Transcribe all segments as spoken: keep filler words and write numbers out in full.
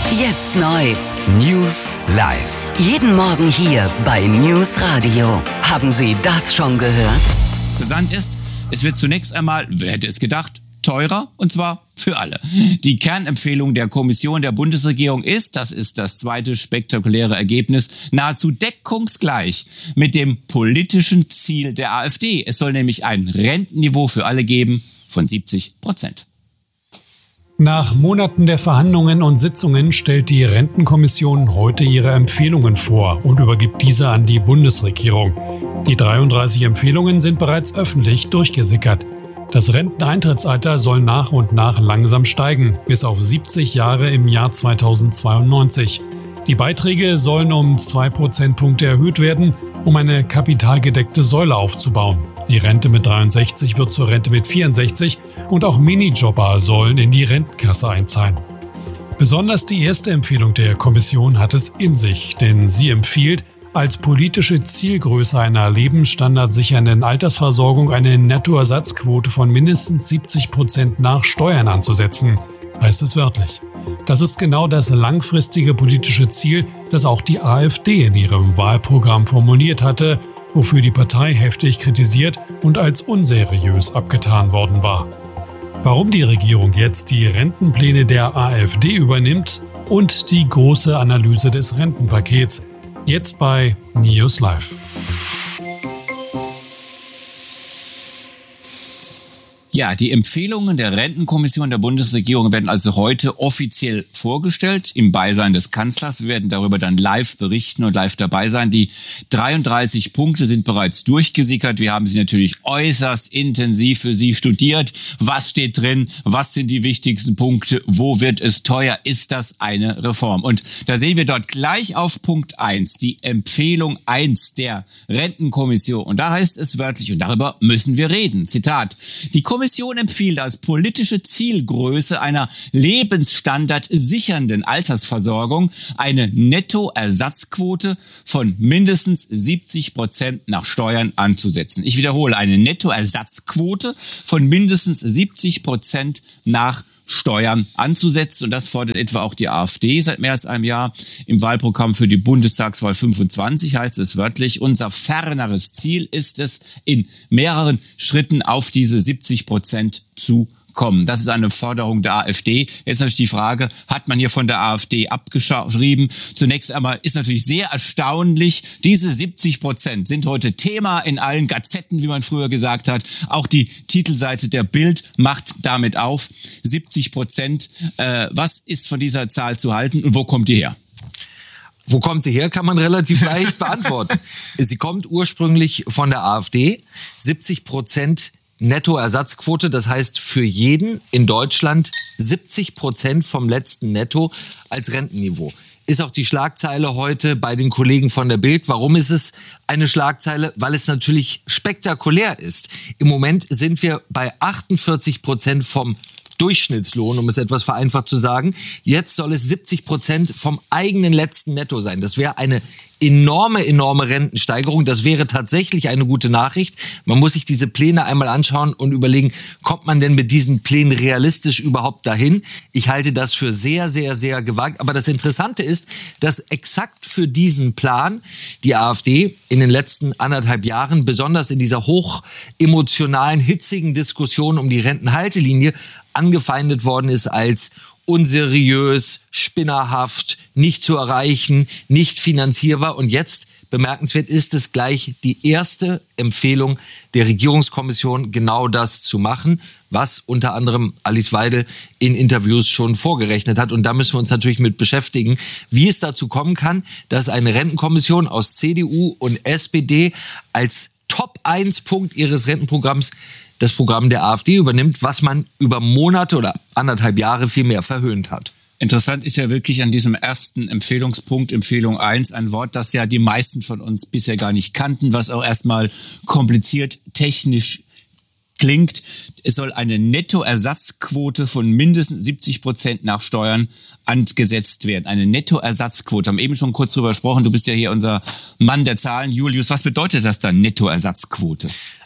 Jetzt neu. News live. Jeden Morgen hier bei News Radio. Haben Sie das schon gehört? Brisant ist, es wird zunächst einmal, wer hätte es gedacht, teurer, und zwar für alle. Die Kernempfehlung der Kommission der Bundesregierung ist, das ist das zweite spektakuläre Ergebnis, nahezu deckungsgleich mit dem politischen Ziel der AfD. Es soll nämlich ein Rentenniveau für alle geben von siebzig Prozent. Nach Monaten der Verhandlungen und Sitzungen stellt die Rentenkommission heute ihre Empfehlungen vor und übergibt diese an die Bundesregierung. Die dreiunddreißig Empfehlungen sind bereits öffentlich durchgesickert. Das Renteneintrittsalter soll nach und nach langsam steigen, bis auf siebzig Jahre im Jahr zweitausendzweiundneunzig. Die Beiträge sollen um zwei Prozentpunkte erhöht werden, um eine kapitalgedeckte Säule aufzubauen. Die Rente mit dreiundsechzig wird zur Rente mit vierundsechzig und auch Minijobber sollen in die Rentenkasse einzahlen. Besonders die erste Empfehlung der Kommission hat es in sich, denn sie empfiehlt, als politische Zielgröße einer lebensstandardsichernden Altersversorgung eine Nettoersatzquote von mindestens siebzig Prozent nach Steuern anzusetzen, heißt es wörtlich. Das ist genau das langfristige politische Ziel, das auch die AfD in ihrem Wahlprogramm formuliert hatte, wofür die Partei heftig kritisiert und als unseriös abgetan worden war. Warum die Regierung jetzt die Rentenpläne der AfD übernimmt und die große Analyse des Rentenpakets, jetzt bei News Live. Ja, die Empfehlungen der Rentenkommission der Bundesregierung werden also heute offiziell vorgestellt, im Beisein des Kanzlers. Wir werden darüber dann live berichten und live dabei sein. Die dreiunddreißig Punkte sind bereits durchgesickert. Wir haben sie natürlich äußerst intensiv für Sie studiert. Was steht drin? Was sind die wichtigsten Punkte? Wo wird es teuer? Ist das eine Reform? Und da sehen wir dort gleich auf Punkt eins, die Empfehlung eins der Rentenkommission. Und da heißt es wörtlich, und darüber müssen wir reden. Zitat: Die Die Kommission empfiehlt als politische Zielgröße einer lebensstandardsichernden Altersversorgung eine Nettoersatzquote von mindestens siebzig Prozent nach Steuern anzusetzen. Ich wiederhole, eine Nettoersatzquote von mindestens siebzig Prozent nach Steuern anzusetzen. Und das fordert etwa auch die AfD seit mehr als einem Jahr. Im Wahlprogramm für die Bundestagswahl fünfundzwanzig heißt es wörtlich: Unser ferneres Ziel ist es, in mehreren Schritten auf diese siebzig Prozent zu kommen. Das ist eine Forderung der AfD. Jetzt natürlich die Frage, hat man hier von der AfD abgeschrieben? Zunächst einmal ist natürlich sehr erstaunlich, diese siebzig Prozent sind heute Thema in allen Gazetten, wie man früher gesagt hat. Auch die Titelseite der Bild macht damit auf. siebzig Prozent. Äh, was ist von dieser Zahl zu halten und wo kommt die her? Wo kommt sie her, kann man relativ leicht beantworten. Sie kommt ursprünglich von der AfD. siebzig Prozent Nettoersatzquote, das heißt für jeden in Deutschland siebzig Prozent vom letzten Netto als Rentenniveau. Ist auch die Schlagzeile heute bei den Kollegen von der Bild. Warum ist es eine Schlagzeile? Weil es natürlich spektakulär ist. Im Moment sind wir bei achtundvierzig Prozent vom Durchschnittslohn, um es etwas vereinfacht zu sagen. Jetzt soll es siebzig Prozent vom eigenen letzten Netto sein. Das wäre eine enorme, enorme Rentensteigerung. Das wäre tatsächlich eine gute Nachricht. Man muss sich diese Pläne einmal anschauen und überlegen, kommt man denn mit diesen Plänen realistisch überhaupt dahin? Ich halte das für sehr, sehr, sehr gewagt. Aber das Interessante ist, dass exakt für diesen Plan die AfD in den letzten anderthalb Jahren, besonders in dieser hoch emotionalen, hitzigen Diskussion um die Rentenhaltelinie, angefeindet worden ist als unseriös, spinnerhaft, nicht zu erreichen, nicht finanzierbar. Und jetzt, bemerkenswert, ist es gleich die erste Empfehlung der Regierungskommission, genau das zu machen, was unter anderem Alice Weidel in Interviews schon vorgerechnet hat. Und da müssen wir uns natürlich mit beschäftigen, wie es dazu kommen kann, dass eine Rentenkommission aus C D U und S P D als Top eins Punkt ihres Rentenprogramms das Programm der AfD übernimmt, was man über Monate oder anderthalb Jahre vielmehr verhöhnt hat. Interessant ist ja wirklich an diesem ersten Empfehlungspunkt, Empfehlung eins, ein Wort, das ja die meisten von uns bisher gar nicht kannten, was auch erstmal kompliziert technisch klingt. Es soll eine Nettoersatzquote von mindestens siebzig Prozent nach Steuern angesetzt werden. Eine Nettoersatzquote. Haben eben schon kurz drüber gesprochen. Du bist ja hier unser Mann der Zahlen. Julius, was bedeutet das dann, Nettoersatzquote?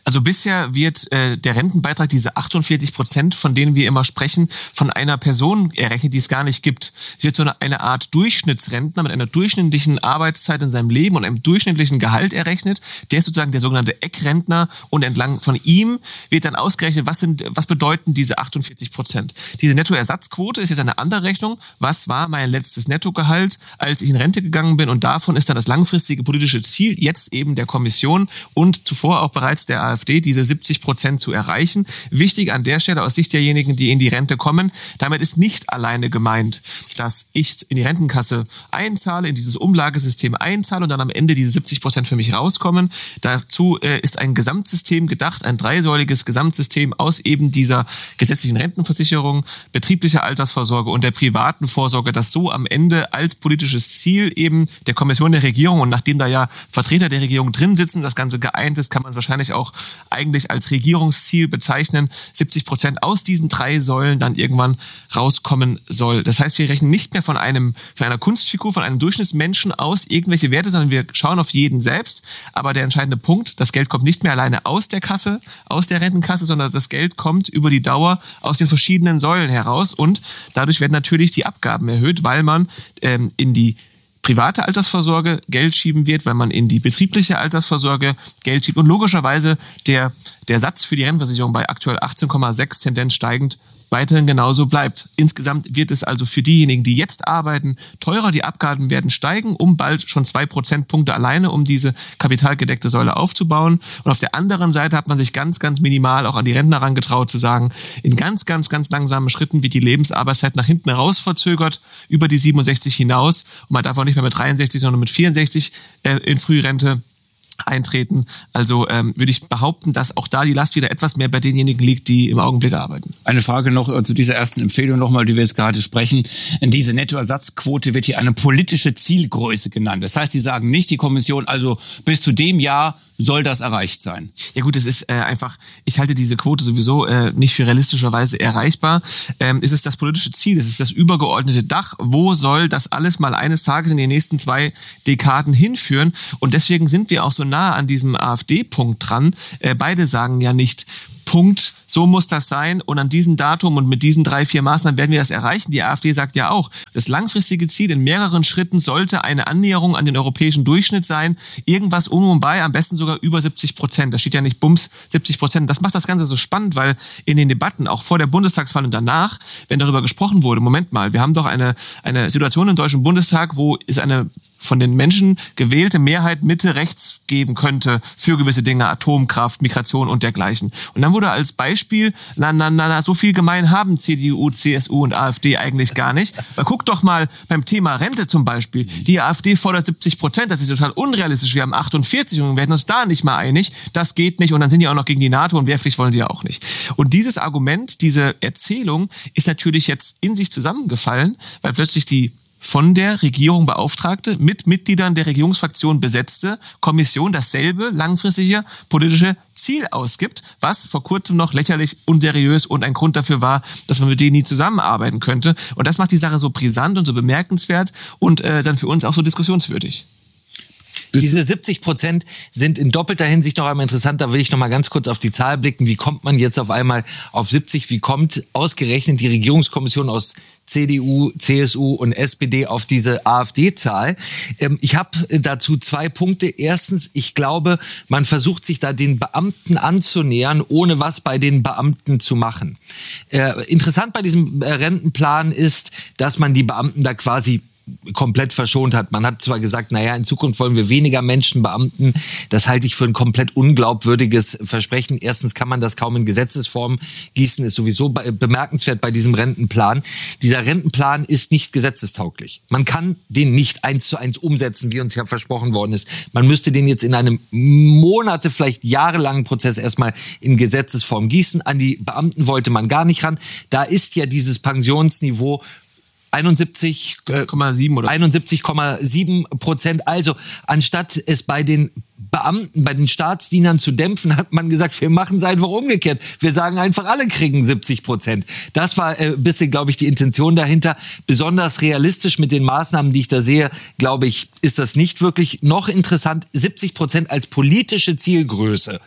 Also bisher wird äh, der Rentenbeitrag, diese achtundvierzig Prozent, von denen wir immer sprechen, von einer Person errechnet, die es gar nicht gibt. Es wird so eine, eine Art Durchschnittsrentner mit einer durchschnittlichen Arbeitszeit in seinem Leben und einem durchschnittlichen Gehalt errechnet. Der ist sozusagen der sogenannte Eckrentner und entlang von ihm wird dann ausgerechnet, was sind, was bedeuten diese achtundvierzig Prozent. Diese Nettoersatzquote ist jetzt eine andere Rechnung. Was war mein letztes Nettogehalt, als ich in Rente gegangen bin? Und davon ist dann das langfristige politische Ziel jetzt eben der Kommission und zuvor auch bereits der AfD, diese siebzig Prozent zu erreichen. Wichtig an der Stelle aus Sicht derjenigen, die in die Rente kommen, damit ist nicht alleine gemeint, dass ich in die Rentenkasse einzahle, in dieses Umlagesystem einzahle und dann am Ende diese siebzig Prozent für mich rauskommen. Dazu äh, ist ein Gesamtsystem gedacht, ein dreisäuliges Gesamtsystem aus eben dieser gesetzlichen Rentenversicherung, betrieblicher Altersvorsorge und der privaten Vorsorge, das so am Ende als politisches Ziel eben der Kommission der Regierung, und nachdem da ja Vertreter der Regierung drin sitzen, das Ganze geeint ist, kann man wahrscheinlich auch eigentlich als Regierungsziel bezeichnen, siebzig Prozent aus diesen drei Säulen dann irgendwann rauskommen soll. Das heißt, wir rechnen nicht mehr von einem, von einer Kunstfigur, von einem Durchschnittsmenschen aus irgendwelche Werte, sondern wir schauen auf jeden selbst. Aber der entscheidende Punkt, das Geld kommt nicht mehr alleine aus der Kasse, aus der Rentenkasse, sondern das Geld kommt über die Dauer aus den verschiedenen Säulen heraus und dadurch werden natürlich die Abgaben erhöht, weil man ähm, in die private Altersvorsorge Geld schieben wird, weil man in die betriebliche Altersvorsorge Geld schiebt und logischerweise der, der Satz für die Rentenversicherung bei aktuell achtzehn Komma sechs Tendenz steigend weiterhin genauso bleibt. Insgesamt wird es also für diejenigen, die jetzt arbeiten, teurer. Die Abgaben werden steigen, um bald schon zwei Prozentpunkte alleine, um diese kapitalgedeckte Säule aufzubauen. Und auf der anderen Seite hat man sich ganz, ganz minimal auch an die Rentner herangetraut zu sagen, in ganz, ganz, ganz langsamen Schritten wird die Lebensarbeitszeit nach hinten heraus verzögert, über die siebenundsechzig hinaus. Und man darf auch nicht mehr mit dreiundsechzig, sondern mit vierundsechzig äh, in Frührente eintreten. Also ähm, würde ich behaupten, dass auch da die Last wieder etwas mehr bei denjenigen liegt, die im Augenblick arbeiten. Eine Frage noch äh, zu dieser ersten Empfehlung nochmal, die wir jetzt gerade sprechen. Diese Nettoersatzquote wird hier eine politische Zielgröße genannt. Das heißt, die sagen nicht, die Kommission, also bis zu dem Jahr soll das erreicht sein. Ja gut, es ist äh, einfach, ich halte diese Quote sowieso äh, nicht für realistischerweise erreichbar. Ähm, es ist das politische Ziel, es ist das übergeordnete Dach. Wo soll das alles mal eines Tages in den nächsten zwei Dekaden hinführen? Und deswegen sind wir auch so nah an diesem AfD-Punkt dran. Äh, beide sagen ja nicht, Punkt, so muss das sein und an diesem Datum und mit diesen drei, vier Maßnahmen werden wir das erreichen. Die AfD sagt ja auch, das langfristige Ziel in mehreren Schritten sollte eine Annäherung an den europäischen Durchschnitt sein. Irgendwas um und bei, am besten sogar über siebzig Prozent. Da steht ja nicht Bums, siebzig Prozent. Das macht das Ganze so spannend, weil in den Debatten, auch vor der Bundestagswahl und danach, wenn darüber gesprochen wurde, Moment mal, wir haben doch eine, eine Situation im Deutschen Bundestag, wo es eine von den Menschen gewählte Mehrheit Mitte-Rechts geben könnte für gewisse Dinge, Atomkraft, Migration und dergleichen. Und dann wurde als Beispiel, na, na, na, na, so viel gemein haben C D U, C S U und AfD eigentlich gar nicht. Weil guck doch mal beim Thema Rente zum Beispiel. Die AfD fordert siebzig Prozent, das ist total unrealistisch. Wir haben achtundvierzig und wir werden uns da nicht mal einig. Das geht nicht und dann sind die auch noch gegen die NATO und Wehrpflicht wollen die ja auch nicht. Und dieses Argument, diese Erzählung ist natürlich jetzt in sich zusammengefallen, weil plötzlich die von der Regierung beauftragte, mit Mitgliedern der Regierungsfraktion besetzte Kommission dasselbe langfristige politische Ziel ausgibt, was vor kurzem noch lächerlich, unseriös und ein Grund dafür war, dass man mit denen nie zusammenarbeiten könnte. Und das macht die Sache so brisant und so bemerkenswert und äh, dann für uns auch so diskussionswürdig. Diese siebzig Prozent sind in doppelter Hinsicht noch einmal interessant. Da will ich noch mal ganz kurz auf die Zahl blicken. Wie kommt man jetzt auf einmal auf siebzig? Wie kommt ausgerechnet die Regierungskommission aus C D U, C S U und S P D auf diese AfD-Zahl? Ich habe dazu zwei Punkte. Erstens, ich glaube, man versucht sich da den Beamten anzunähern, ohne was bei den Beamten zu machen. Interessant bei diesem Rentenplan ist, dass man die Beamten da quasi komplett verschont hat. Man hat zwar gesagt, naja, in Zukunft wollen wir weniger Menschen, Beamten. Das halte ich für ein komplett unglaubwürdiges Versprechen. Erstens kann man das kaum in Gesetzesform gießen, ist sowieso bemerkenswert bei diesem Rentenplan. Dieser Rentenplan ist nicht gesetzestauglich. Man kann den nicht eins zu eins umsetzen, wie uns ja versprochen worden ist. Man müsste den jetzt in einem Monate, vielleicht jahrelangen Prozess erstmal in Gesetzesform gießen. An die Beamten wollte man gar nicht ran. Da ist ja dieses Pensionsniveau einundsiebzig Komma sieben oder einundsiebzig Komma sieben Prozent. Also anstatt es bei den Beamten, bei den Staatsdienern zu dämpfen, hat man gesagt, wir machen es einfach umgekehrt. Wir sagen einfach, alle kriegen siebzig Prozent. Das war ein äh, bisschen, glaube ich, die Intention dahinter. Besonders realistisch mit den Maßnahmen, die ich da sehe, glaube ich, ist das nicht wirklich. Noch interessant, siebzig Prozent als politische Zielgröße.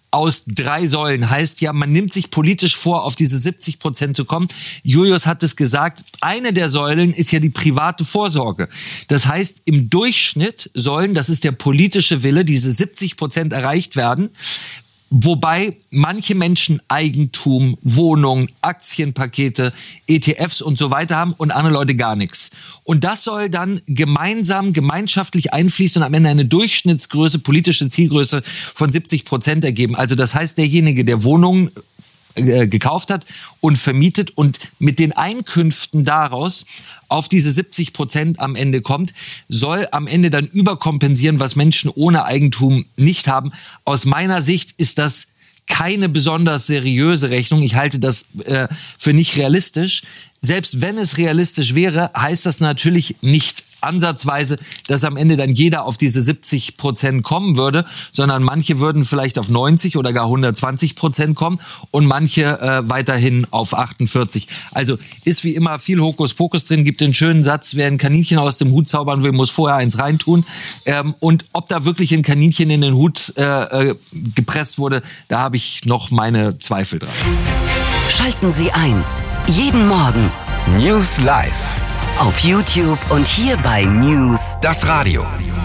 aus drei Säulen heißt ja, man nimmt sich politisch vor, auf diese siebzig Prozent zu kommen. Julius hat es gesagt, eine der Säulen ist ja die private Vorsorge. Das heißt, im Durchschnitt sollen, das ist der politische Wille, diese siebzig Prozent erreicht werden. Wobei manche Menschen Eigentum, Wohnungen, Aktienpakete, E T Fs und so weiter haben und andere Leute gar nichts. Und das soll dann gemeinsam, gemeinschaftlich einfließen und am Ende eine Durchschnittsgröße, politische Zielgröße von siebzig Prozent ergeben. Also das heißt, derjenige, der Wohnungen gekauft hat und vermietet und mit den Einkünften daraus auf diese siebzig Prozent am Ende kommt, soll am Ende dann überkompensieren, was Menschen ohne Eigentum nicht haben. Aus meiner Sicht ist das keine besonders seriöse Rechnung. Ich halte das äh, für nicht realistisch. Selbst wenn es realistisch wäre, heißt das natürlich nicht ansatzweise, dass am Ende dann jeder auf diese siebzig Prozent kommen würde, sondern manche würden vielleicht auf neunzig oder gar hundertzwanzig Prozent kommen und manche äh, weiterhin auf achtundvierzig. Also ist wie immer viel Hokuspokus drin, gibt den schönen Satz, wer ein Kaninchen aus dem Hut zaubern will, muss vorher eins reintun. Ähm, und ob da wirklich ein Kaninchen in den Hut äh, äh, gepresst wurde, da habe ich noch meine Zweifel dran. Schalten Sie ein. Jeden Morgen News Live. auf YouTube und hier bei News Das Radio.